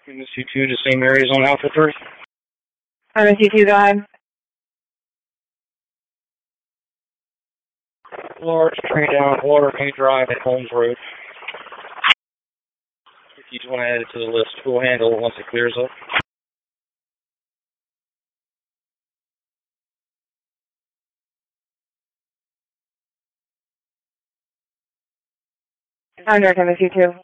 MSU2, the same area as on Alpha 3. MSU2, go ahead. Large tree down, Water Main Drive at Holmes Road. If you just want to add it to the list, we'll handle it once it clears up. Under MSU2.